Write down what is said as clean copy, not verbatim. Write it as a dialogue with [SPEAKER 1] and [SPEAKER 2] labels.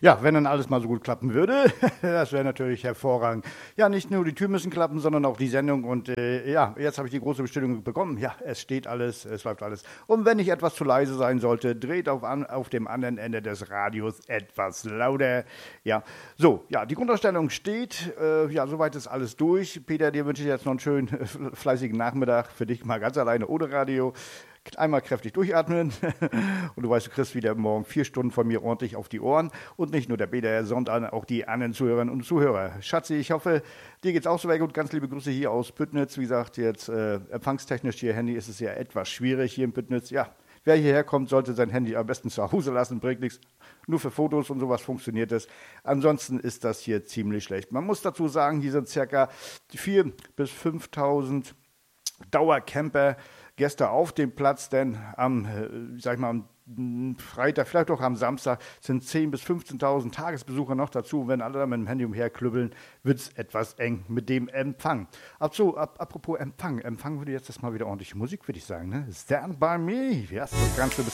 [SPEAKER 1] Ja, wenn dann alles mal so gut klappen würde, das wäre natürlich hervorragend. Ja, nicht nur die Türen müssen klappen, sondern auch die Sendung. Und ja, jetzt habe ich die große Bestellung bekommen. Ja, es steht alles, es läuft alles. Und wenn ich etwas zu leise sein sollte, dreht auf dem anderen Ende des Radios etwas lauter. Ja, so, ja, die Grundausstellung steht. Ja, soweit ist alles durch. Peter, dir wünsche ich jetzt noch einen schönen, fleißigen Nachmittag. Für dich mal ganz alleine ohne Radio. Einmal kräftig durchatmen und du weißt, du kriegst wieder morgen 4 Stunden von mir ordentlich auf die Ohren und nicht nur der Peter, sondern auch die anderen Zuhörerinnen und Zuhörer. Schatzi, ich hoffe, dir geht's auch so weit gut. Ganz liebe Grüße hier aus Büttnitz. Wie gesagt, jetzt empfangstechnisch hier Handy ist es ja etwas schwierig hier in Büttnitz. Ja, wer hierher kommt, sollte sein Handy am besten zu Hause lassen, bringt nichts. Nur für Fotos und sowas funktioniert es. Ansonsten ist das hier ziemlich schlecht. Man muss dazu sagen, hier sind ca. 4.000 bis 5.000 Dauercamper Gäste auf dem Platz, denn am Freitag, vielleicht auch am Samstag, sind 10.000 bis 15.000 Tagesbesucher noch dazu. Und wenn alle da mit dem Handy umherklübbeln, wird es etwas eng mit dem Empfang. Apropos Empfang würde jetzt das mal wieder ordentliche Musik, würde ich sagen. Ne? Stand by me. Ja, so ganz